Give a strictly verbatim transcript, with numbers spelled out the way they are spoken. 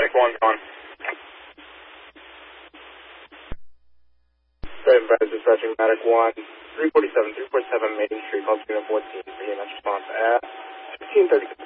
Medic one gone. Seven five dispatching Medic one, three forty-seven, three forty-seven Main Street, call unit fourteen, for E M S response at fifteen thirty.